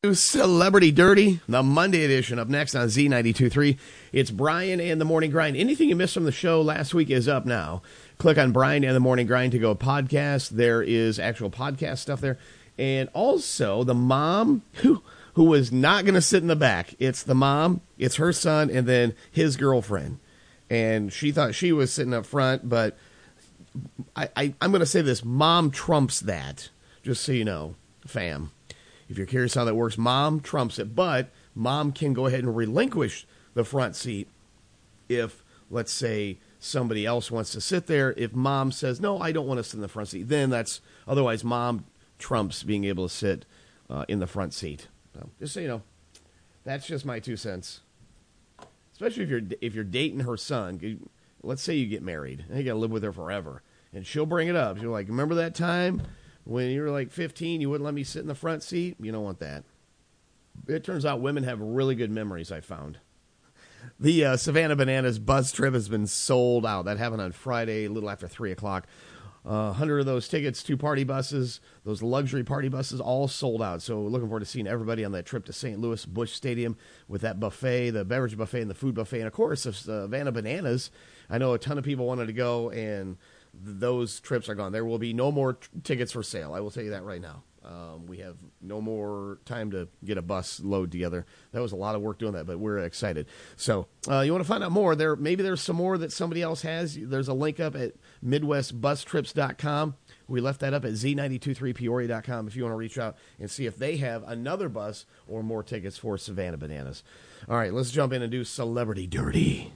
Celebrity Dirty, the Monday edition, up next on Z92.3. It's Brian and the Morning Grind. Anything you missed from the show last week is up now. Click on Brian and the Morning Grind to go podcast. There is actual podcast stuff there. And also, the mom who was not going to sit in the back. It's the mom, it's her son, and then his girlfriend. And she thought she was sitting up front, but I'm going to say this. Mom trumps that, just so you know, fam. If you're curious how that works, mom trumps it. But mom can go ahead and relinquish the front seat if, let's say, somebody else wants to sit there. If mom says, no, I don't want to sit in the front seat, then that's, otherwise mom trumps being able to sit in the front seat. So, just so you know, that's just my 2 cents. Especially if you're dating her son. Let's say you get married and you got to live with her forever. And she'll bring it up. She'll like, remember that time when you were like 15, you wouldn't let me sit in the front seat? You don't want that. It turns out women have really good memories, I found. The Savannah Bananas bus trip has been sold out. That happened on Friday, a little after 3 o'clock. 100 of those tickets, 2 party buses, those luxury party buses, all sold out. So looking forward to seeing everybody on that trip to St. Louis Busch Stadium with that buffet, the beverage buffet and the food buffet. And, of course, the Savannah Bananas. I know a ton of people wanted to go, and those trips are gone. There will be no more tickets for sale. I will tell you that right now. We have no more time to get a bus load together. That was a lot of work doing that, but we're excited. So you want to find out more? Maybe there's some more that somebody else has. There's a link up at MidwestBusTrips.com. We left that up at Z923Peoria.com if you want to reach out and see if they have another bus or more tickets for Savannah Bananas. All right, let's jump in and do Celebrity Dirty.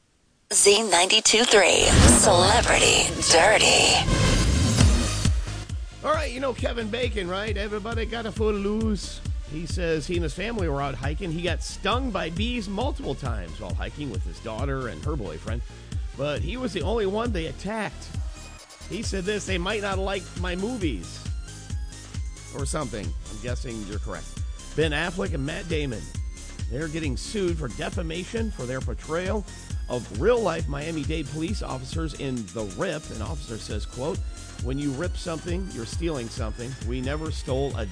Z92.3 Celebrity Dirty. All right, you know Kevin Bacon, right? Everybody got a foot loose. He says he and his family were out hiking. He got stung by bees multiple times while hiking with his daughter and her boyfriend, but he was the only one they attacked. He said this, they might not like my movies or something. I'm guessing you're correct. Ben Affleck and Matt Damon, they're getting sued for defamation for their portrayal of real-life Miami-Dade police officers in The Rip. An officer says, quote, when you rip something, you're stealing something. We never stole $1.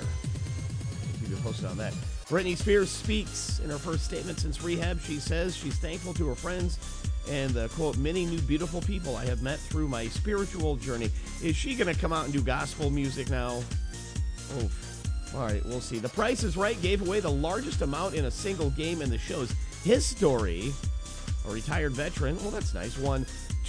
Keep you posted on that. Britney Spears speaks in her first statement since rehab. She says she's thankful to her friends and the, quote, many new beautiful people I have met through my spiritual journey. Is she going to come out and do gospel music now? Oof. All right, we'll see. The Price is Right gave away the largest amount in a single game in the show's history. A retired veteran, well, that's nice, won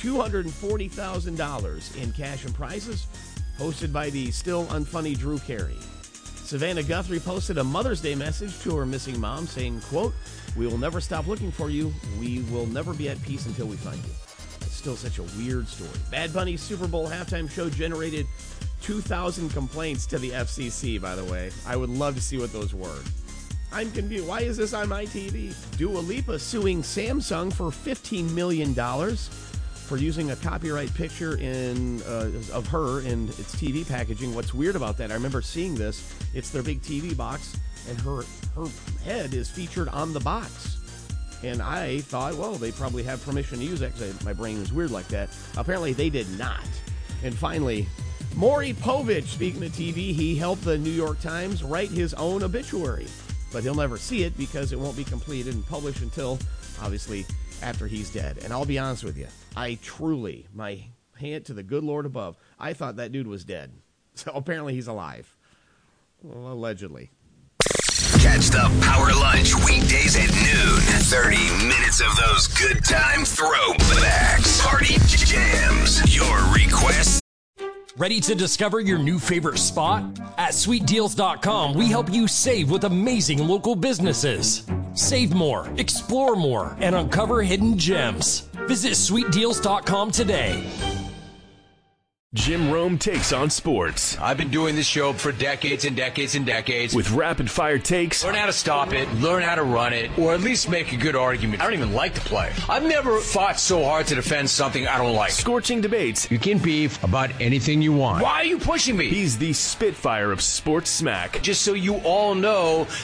$240,000 in cash and prizes, hosted by the still unfunny Drew Carey. Savannah Guthrie posted a Mother's Day message to her missing mom saying, quote, we will never stop looking for you. We will never be at peace until we find you. It's still such a weird story. Bad Bunny's Super Bowl halftime show generated 2,000 complaints to the FCC, by the way. I would love to see what those were. I'm confused. Why is this on my TV? Dua Lipa suing Samsung for $15 million for using a copyright picture of her in its TV packaging. What's weird about that, I remember seeing this. It's their big TV box, and her head is featured on the box. And I thought, well, they probably have permission to use that because my brain is weird like that. Apparently, they did not. And finally, Maury Povich, speaking of TV, he helped the New York Times write his own obituary. But he'll never see it because it won't be completed and published until, obviously, after he's dead. And I'll be honest with you, I truly, my hand to the good Lord above, I thought that dude was dead. So apparently he's alive. Well, allegedly. Catch the Power Lunch weekdays at noon. 30 minutes of those good time throwbacks. Party jams. Your requests. Ready to discover your new favorite spot? At SweetDeals.com, we help you save with amazing local businesses. Save more, explore more, and uncover hidden gems. Visit SweetDeals.com today. Jim Rome takes on sports. I've been doing this show for decades and decades and decades. With rapid-fire takes. Learn how to stop it, learn how to run it, or at least make a good argument. I don't even like to play. I've never fought so hard to defend something I don't like. Scorching debates. You can beef about anything you want. Why are you pushing me? He's the Spitfire of sports smack. Just so you all know,